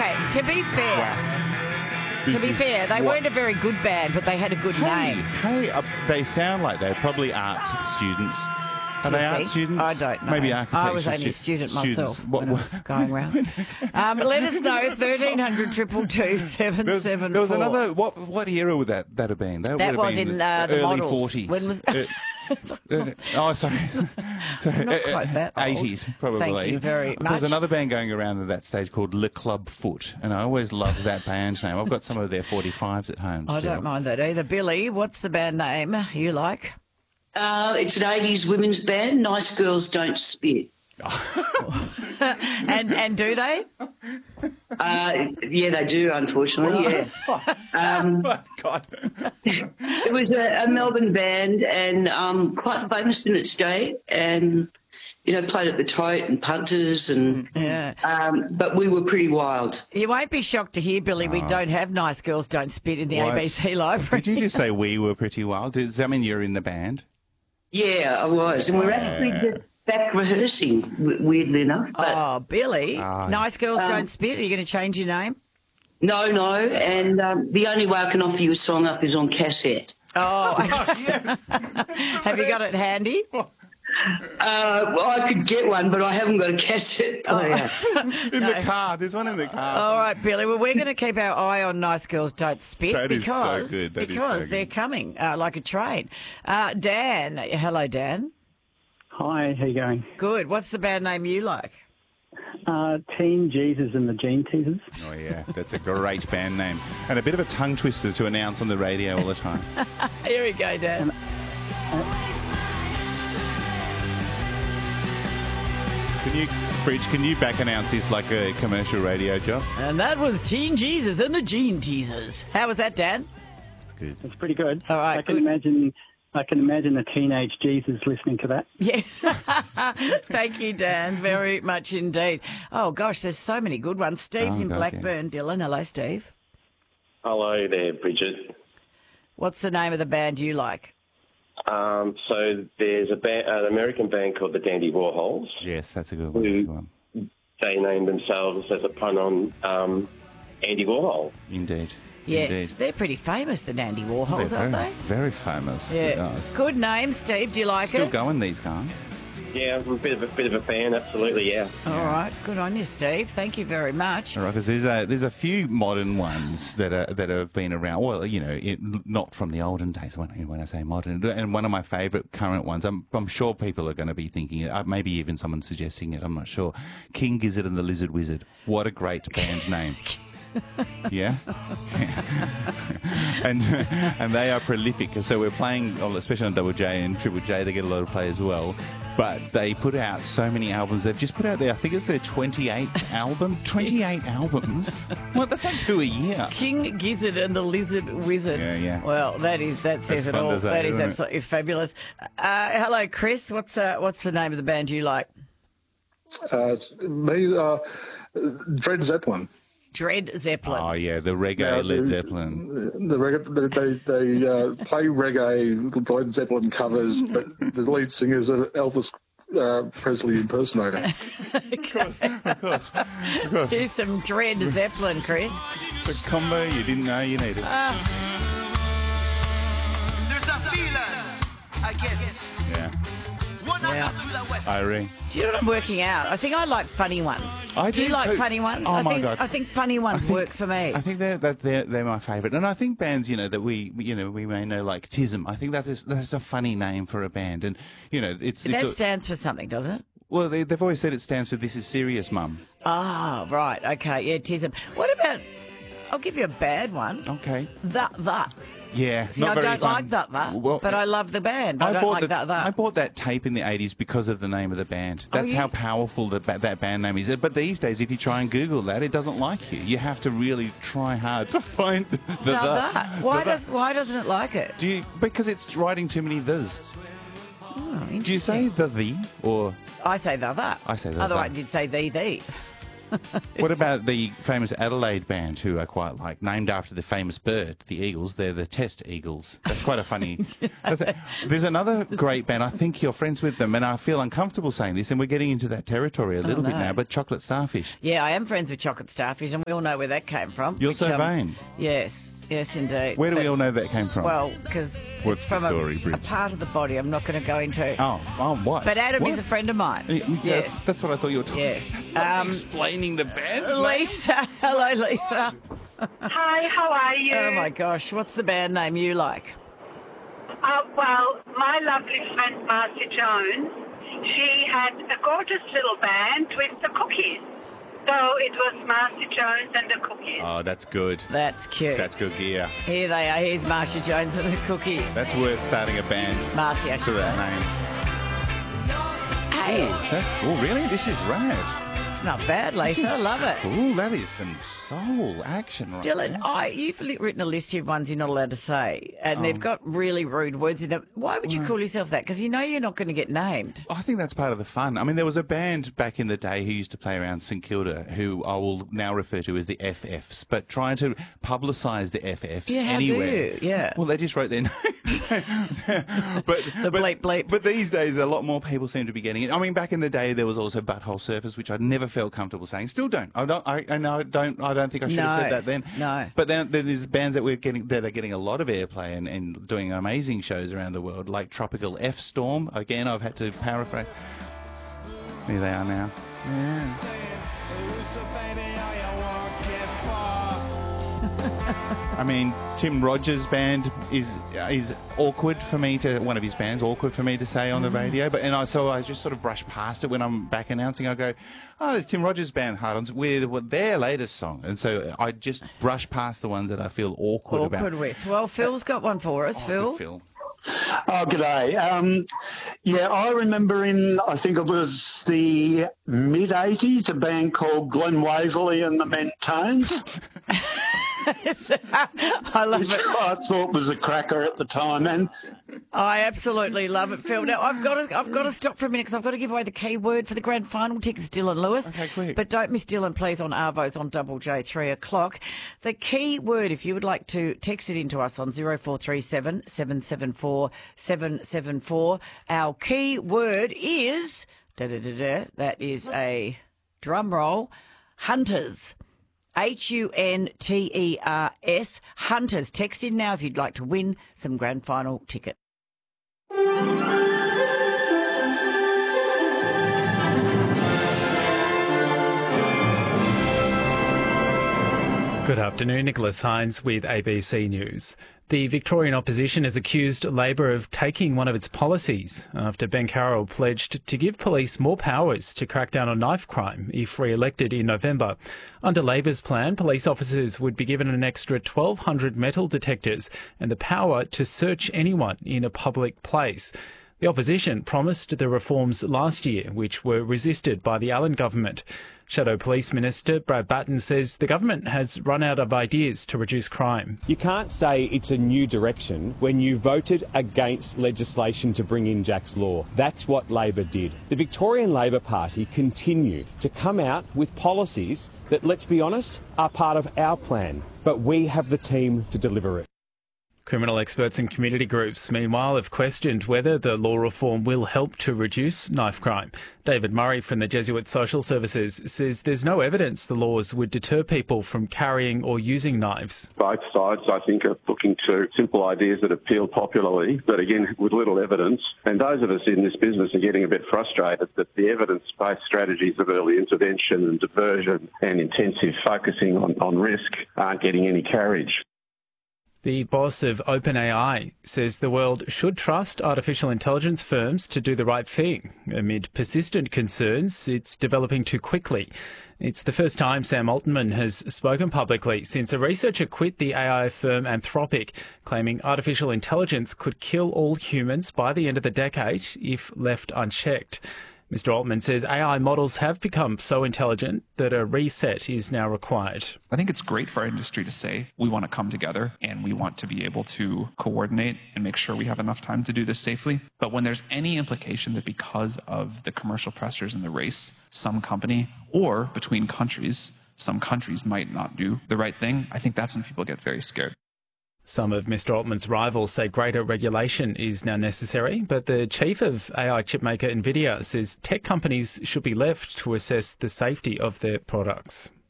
Okay, to be fair... This To be is fair, they what- weren't a very good band, but they had a good name. Hey, they sound like they're probably art students. Are Do they you art think? students? I don't know. Maybe architecture. I was only a student myself What, when I was going around. Let us know, 1300 222 774. there was another... What era would that have been? That would have was been in the early Models. 40s. When was... Oh, sorry. Not quite that old. 80s, probably. Thank you very There was much. another band going around at that stage called Le Club Foot, and I always loved that band name. I've got some of their 45s at home I still. don't mind that either. Billy, what's the band name you like? It's an 80s women's band. Nice Girls Don't Spit. And do they? Yeah, they do, unfortunately, yeah. God. It was a Melbourne band and quite famous in its day and, you know, played at the Tote and Punters and... Yeah. but we were pretty wild. You won't be shocked to hear, Billy, we don't have Nice Girls Don't Spit in the What? ABC library. Did you just say we were pretty wild? Does that mean you're in the band? Yeah, I was. And we're actually just back rehearsing, weirdly enough. But Oh, Billy, Nice Girls Don't Spit. Are you going to change your name? no. And the only way I can offer you a song up is on cassette. Oh, Yes. have you got it handy? Well, I could get one, but I haven't got a cassette player. In the car. There's one in the car. All right, Billy. Well, we're going to keep our eye on Nice Girls Don't Spit That is so because good. That is because so they're good. coming like a train. Dan, hello, Dan. Hi, how you going? Good. What's the band name you like? Teen Jesus and the Gene Teasers. Oh, yeah. That's a great band name. And a bit of a tongue twister to announce on the radio all the time. Here we go, Dan. Can you back announce this like a commercial radio job? And that was Teen Jesus and the Gene Teasers. How was that, Dan? That's good. It's pretty good. All right, I can good. imagine a teenage Jesus listening to that. Yeah. Thank you, Dan, very much indeed. Oh, gosh, there's so many good ones. Steve's Oh, in God, Blackburn. Dylan, hello, Steve. Hello there, Bridget. What's the name of the band you like? So there's an American band called the Dandy Warhols. Yes, that's a good one. That's a good one. They named themselves as a pun on Andy Warhol. Indeed. Yes, Indeed. they're pretty famous, the Dandy Warhols, They're aren't very, they? very famous. Yeah. Good name, Steve. Do you like Still it? going, these guys. Yeah, I'm a bit of a fan, absolutely, yeah. All right. Good on you, Steve. Thank you very much. All right, because there's a few modern ones that have been around. Well, you know, not from the olden days. When I say modern, and one of my favourite current ones, I'm sure people are going to be thinking it. Maybe even someone suggesting it. I'm not sure. King Gizzard and the Lizard Wizard. What a great band name. Yeah, and they are prolific. So we're playing, especially on Double J and Triple J. They get a lot of play as well. But they put out so many albums. They've just put out I think it's their 28th album. 28 albums. What? That's like 2 a year. King Gizzard and the Lizard Wizard. Yeah. Well, that says it fun all. to say, That is isn't it? absolutely fabulous. Hello, Chris. What's the name of the band you like? It's me, Dred Zeppelin. Dread Zeppelin. Oh yeah, the reggae Led Zeppelin. The reggae, they play reggae Led Zeppelin covers, but the lead singer is an Elvis Presley impersonator. Of course. Here's some Dread Zeppelin, Chris. The combo you didn't know you needed. There's a feeling I get. Yeah, One Yeah. up to the west. I agree. Do you know what I'm working out? I think I like funny ones. I do you do like too. funny ones? Oh, my God. I think funny ones work for me. I think they're my favourite, and I think bands that we may know like Tism. I think that's a funny name for a band, and That stands for something, doesn't it? well they've always said it stands for This Is Serious, Mum. Ah, right. Okay. Yeah, Tism. What about? I'll give you a bad one. Okay. That. Yeah. See, not I very don't fun. like that, Well, but I love the band. I don't like that. I bought that tape in the 80s because of the name of the band. That's yeah? how powerful that band name is. But these days, if you try and Google that, it doesn't like you. You have to really try hard to find the Now the. that. Why doesn't it like it? Because it's writing too many thes. Oh, Do you say the or? I say that. I say the. Otherwise, you'd say the. What about the famous Adelaide band, who I quite like, named after the famous bird, the eagles? They're the Test Eagles. That's quite a funny... There's another great band. I think you're friends with them, and I feel uncomfortable saying this, and we're getting into that territory a little bit now, but Chocolate Starfish. Yeah, I am friends with Chocolate Starfish, and we all know where that came from. You're so vain. Yes, indeed. Where do we all know that came from? Well, because What's it's from the story, a Bridge? part of the body I'm not going to go into. Oh, what? But Adam What? is a friend of mine. Yes. That's what I thought you were talking Yes. Explaining the band? Lisa. Hello, Lisa. Hi, how are you? Oh, my gosh. What's the band name you like? Well, my lovely friend Marcia Jones, she had a gorgeous little band with the Cookies. So it was Marcia Jones and the Cookies. Oh, that's good. That's cute. That's good gear. Here they are. Here's Marcia Jones and the Cookies. That's worth starting a band Marcia. to that name. Hey, Oh, really? This is rad. it's not bad, Lisa. I love it. Ooh, that is some soul action right Dylan, there. you've written a list of ones you're not allowed to say, and they've got really rude words in them. Why would you call yourself that? Because you know you're not going to get named. I think that's part of the fun. I mean, there was a band back in the day who used to play around St Kilda who I will now refer to as the FFs, but trying to publicise the FFs Yeah, how anywhere. do you? Yeah. Well, they just wrote their name. but bleep bleep. But these days, a lot more people seem to be getting it. I mean, back in the day, there was also Butthole Surfers, which I never felt comfortable saying. Still don't. I don't think I should have said that then. No. But then there's bands that are getting a lot of airplay and doing amazing shows around the world, like Tropical F Storm. Again, I've had to paraphrase. Here they are now. I mean, Tim Rogers' band is awkward for me one of his bands, awkward for me to say on the radio. So I just sort of brush past it when I'm back announcing. I go, oh, there's Tim Rogers' band, Hard-Ons, with their latest song. And so I just brush past the ones that I feel awkward about. Awkward with. Well, Phil's got one for us, Phil. Good Phil. Oh, g'day. I remember I think it was the mid-'80s, a band called Glenn Waverley and the Mentones. I love it. I thought was a cracker at the time, and I absolutely love it, Phil. Now, I've got to stop for a minute because I've got to give away the key word for the grand final tickets, Dylan Lewis. Okay, quick. But don't miss Dylan, please, on Arvos on Double J, 3 o'clock. The key word, if you would like to text it into us on 0437 774 774. Our key word is, that is a drum roll, Hunters. Hunters. Hunters. Text in now if you'd like to win some grand final ticket. Good afternoon, Nicholas Hines with ABC News. The Victorian opposition has accused Labor of taking one of its policies after Ben Carroll pledged to give police more powers to crack down on knife crime if re-elected in November. Under Labor's plan, police officers would be given an extra 1,200 metal detectors and the power to search anyone in a public place. The opposition promised the reforms last year, which were resisted by the Allen government. Shadow Police Minister Brad Batten says the government has run out of ideas to reduce crime. You can't say it's a new direction when you voted against legislation to bring in Jack's Law. That's what Labor did. The Victorian Labor Party continue to come out with policies that, let's be honest, are part of our plan, but we have the team to deliver it. Criminal experts and community groups, meanwhile, have questioned whether the law reform will help to reduce knife crime. David Murray from the Jesuit Social Services says there's no evidence the laws would deter people from carrying or using knives. Both sides, I think, are looking to simple ideas that appeal popularly, but again, with little evidence. And those of us in this business are getting a bit frustrated that the evidence-based strategies of early intervention and diversion and intensive focusing on risk aren't getting any carriage. The boss of OpenAI says the world should trust artificial intelligence firms to do the right thing amid persistent concerns it's developing too quickly. It's the first time Sam Altman has spoken publicly since a researcher quit the AI firm Anthropic, claiming artificial intelligence could kill all humans by the end of the decade if left unchecked. Mr. Altman says AI models have become so intelligent that a reset is now required. I think it's great for our industry to say we want to come together and we want to be able to coordinate and make sure we have enough time to do this safely. But when there's any implication that because of the commercial pressures in the race, some company or between countries, some countries might not do the right thing, I think that's when people get very scared. Some of Mr. Altman's rivals say greater regulation is now necessary, but the chief of AI chipmaker NVIDIA says tech companies should be left to assess the safety of their products.